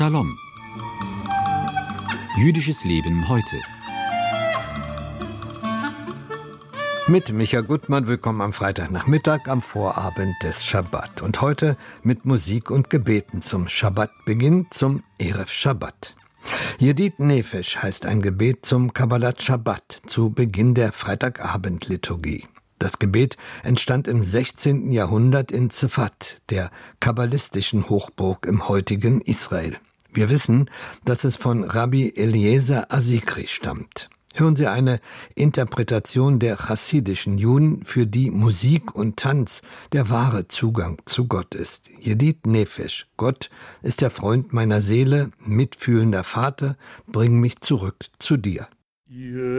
Shalom. Jüdisches Leben heute. Mit Micha Gutmann, willkommen am Freitagnachmittag, am Vorabend des Schabbat. Und heute mit Musik und Gebeten zum Schabbatbeginn, zum Erev Shabbat. Yedid Nefesh heißt ein Gebet zum Kabbalat Shabbat, zu Beginn der Freitagabendliturgie. Das Gebet entstand im 16. Jahrhundert in Zefat, der kabbalistischen Hochburg im heutigen Israel. Wir wissen, dass es von Rabbi Eliezer Asikri stammt. Hören Sie eine Interpretation der chassidischen Juden, für die Musik und Tanz der wahre Zugang zu Gott ist. Yedid Nefesh, Gott ist der Freund meiner Seele, mitfühlender Vater, bring mich zurück zu dir.